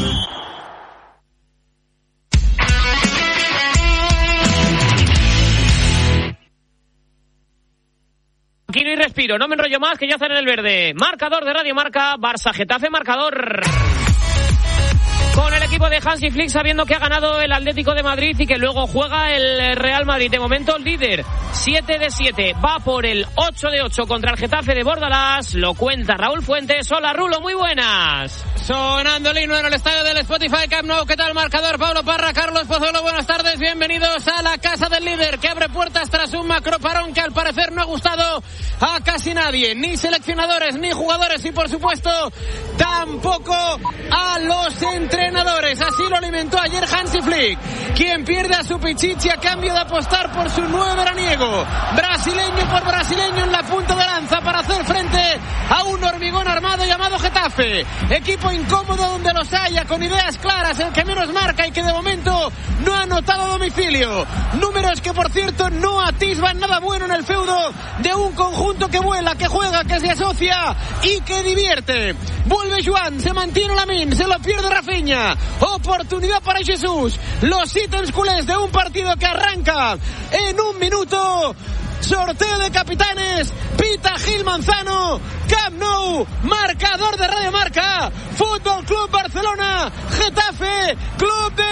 Aquí no hay respiro, no me enrollo más, que ya están en el verde. Marcador de Radio Marca, Barça Getafe, marcador. Con el equipo de Hansi Flick sabiendo que ha ganado el Atlético de Madrid y que luego juega el Real Madrid. De momento líder, 7 de 7. Va por el 8 de 8 contra el Getafe de Bordalás. Lo cuenta Raúl Fuentes. Hola Rulo, muy buenas. Sonando el himno en el estadio del Spotify Camp Nou. ¿Qué tal, marcador? Pablo Parra, Carlos Pozuelo, buenas tardes. Bienvenidos a la casa del líder, que abre puertas tras un macroparón que al parecer no ha gustado a casi nadie. Ni seleccionadores, ni jugadores y por supuesto tampoco a los los entrenadores. Así lo alimentó ayer Hansi Flick, quien pierde a su Pichichi a cambio de apostar por su nuevo veraniego. Brasileño por brasileño en la punta de lanza para hacer frente a un hormigón armado llamado Getafe. Equipo incómodo donde los haya, con ideas claras, el que menos marca y que de momento no ha anotado a domicilio. Números que, por cierto, no atisban nada bueno en el feudo de un conjunto que vuela, que juega, que se asocia y que divierte. Vuelve Joan, se mantiene Lamine, se lo pierde Rafinha. Oportunidad para Jesús. Los ítems culés de un partido que arranca en un minuto. Sorteo de capitanes, pita Gil Manzano, Camp Nou, marcador de Radio Marca, Fútbol Club Barcelona, Getafe, Club de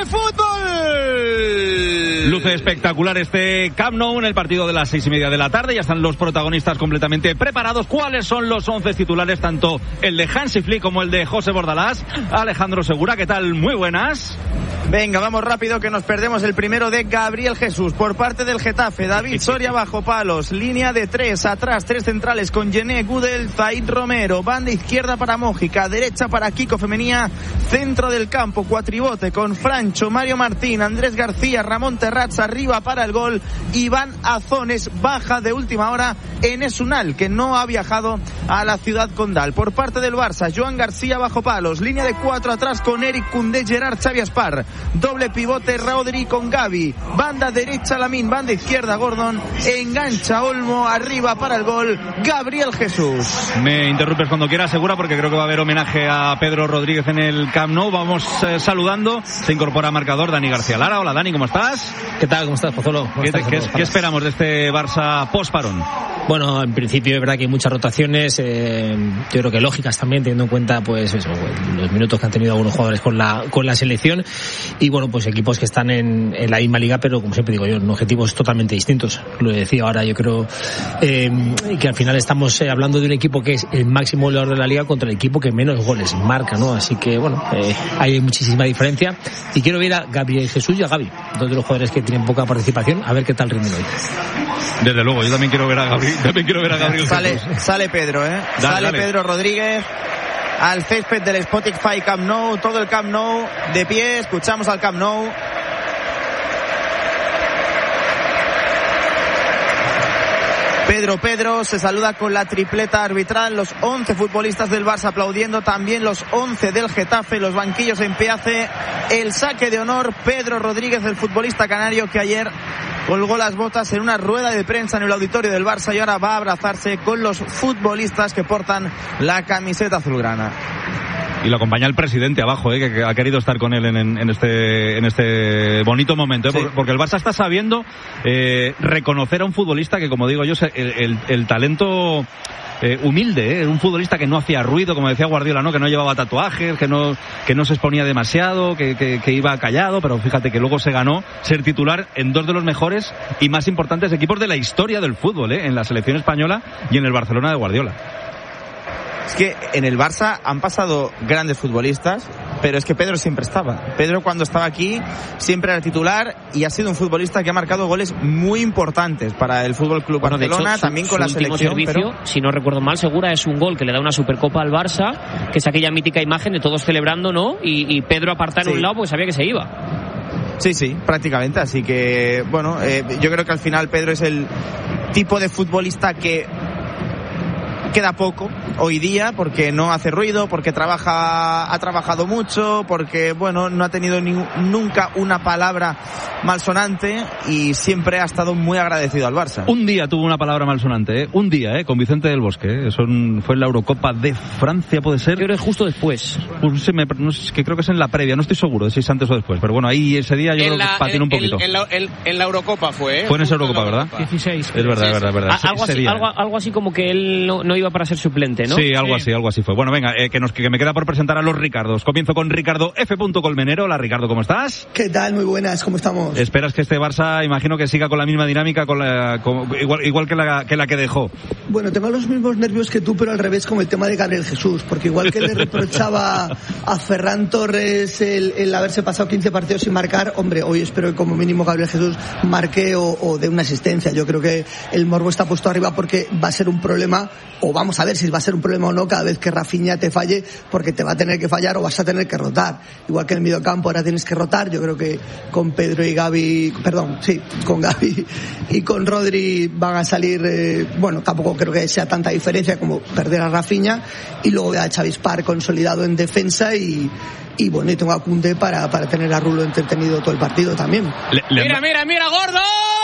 Fútbol. Luce espectacular este Camp Nou en el partido de las 6:30 de la tarde. Ya están los protagonistas completamente preparados. ¿Cuáles son los 11 titulares? Tanto el de Hansi Flick como el de José Bordalás. Alejandro Segura, ¿qué tal? Muy buenas. Venga, vamos rápido que nos perdemos el primero de Gabriel Jesús por parte del Getafe. David Soria bajo palos, línea de 3, atrás 3 centrales con Gené, Gudel, Zaid Romero, banda izquierda para Mójica, derecha para Kiko Femenía, centro del campo, cuatribote con Francho, Mario Martín, Andrés García, Ramón Terrats, arriba para el gol, Iván Azones, baja de última hora en Esunal, que no ha viajado a la ciudad condal. Por parte del Barça, Joan García bajo palos, línea de 4 atrás con Eric Koundé, Gerard, Xavi Aspar, doble pivote Rodri con Gavi, banda derecha Lamine, banda izquierda Gordon, engancha Olmo, arriba para el gol Gabriel Jesús. Me interrumpes cuando quieras, Segura, porque creo que va a haber homenaje a Pedro Rodríguez en el Camp Nou. Vamos saludando, se incorpora marcador Dani García Lara. Hola Dani, ¿cómo estás? ¿Qué tal? ¿Cómo estás, Pozuelo? ¿Qué esperamos de este Barça post-parón? Bueno, en principio es verdad que hay muchas rotaciones, yo creo que lógicas también, teniendo en cuenta pues eso, los minutos que han tenido algunos jugadores con la selección, y bueno, pues equipos que están en la misma liga, pero como siempre digo yo, en objetivos totalmente distintos. Lo decía ahora, yo creo que al final estamos hablando de un equipo que es el máximo goleador de la liga contra el equipo que menos goles marca, ¿no? Así que bueno, hay muchísima diferencia, y quiero ver a Gabriel Jesús y a Gavi, dos de los jugadores que tienen poca participación, a ver qué tal rinden hoy. Desde luego, yo también quiero ver a Gabriel Sale Pedro, dale. Pedro Rodríguez al césped del Spotify Camp Nou, todo el Camp Nou de pie, escuchamos al Camp Nou. Pedro se saluda con la tripleta arbitral, los 11 futbolistas del Barça aplaudiendo, también los 11 del Getafe, los banquillos en pie. Hace el saque de honor Pedro Rodríguez, el futbolista canario que ayer colgó las botas en una rueda de prensa en el auditorio del Barça y ahora va a abrazarse con los futbolistas que portan la camiseta azulgrana. Y lo acompaña el presidente abajo, que ha querido estar con él en este bonito momento, sí. Porque el Barça está sabiendo reconocer a un futbolista que, como digo yo, el talento humilde, un futbolista que no hacía ruido, como decía Guardiola, ¿no? Que no llevaba tatuajes, que no se exponía demasiado, que iba callado, pero fíjate que luego se ganó ser titular en dos de los mejores y más importantes equipos de la historia del fútbol, en la selección española y en el Barcelona de Guardiola. Es que en el Barça han pasado grandes futbolistas, pero es que Pedro siempre estaba. Pedro, cuando estaba aquí, siempre era titular y ha sido un futbolista que ha marcado goles muy importantes para el Fútbol Club Barcelona, hecho, también con la selección. Servicio, pero si no recuerdo mal, Segura, es un gol que le da una Supercopa al Barça, que es aquella mítica imagen de todos celebrando, ¿no? Y Pedro apartado en un lado porque sabía que se iba. Sí, prácticamente. Así que, bueno, yo creo que al final Pedro es el tipo de futbolista que queda poco hoy día, porque no hace ruido, porque ha trabajado mucho, porque bueno, no ha tenido nunca una palabra malsonante y siempre ha estado muy agradecido al Barça. Un día tuvo una palabra malsonante, un día, con Vicente del Bosque, Eso fue en la Eurocopa de Francia, puede ser. Creo que es justo después. Pues que creo que es en la previa, no estoy seguro de si es antes o después, pero bueno, ahí ese día yo creo que patinó un poquito. En la Eurocopa fue, Fue en esa Eurocopa, ¿verdad? 16. Es verdad. Algo así como que él no iba para ser suplente, ¿no? Sí, algo así fue. Bueno, venga, que me queda por presentar a los Ricardos. Comienzo con Ricardo F. Colmenero. Hola, Ricardo, ¿cómo estás? ¿Qué tal? Muy buenas, ¿cómo estamos? ¿Esperas que este Barça, imagino que siga con la misma dinámica, igual que la que dejó? Bueno, tengo los mismos nervios que tú, pero al revés, como el tema de Gabriel Jesús, porque igual que le reprochaba a Ferran Torres el haberse pasado 15 partidos sin marcar, hombre, hoy espero que como mínimo Gabriel Jesús marque o dé una asistencia. Yo creo que el morbo está puesto arriba porque va a ser un problema o vamos a ver si va a ser un problema o no cada vez que Rafinha te falle, porque te va a tener que fallar o vas a tener que rotar. Igual que en el mediocampo ahora tienes que rotar, yo creo que con Pedro y Gavi, con Gavi y con Rodri van a salir, tampoco creo que sea tanta diferencia como perder a Rafinha, y luego a Xavi Spar consolidado en defensa y tengo a Koundé para tener a Rulo entretenido todo el partido también. Mira, Gordo.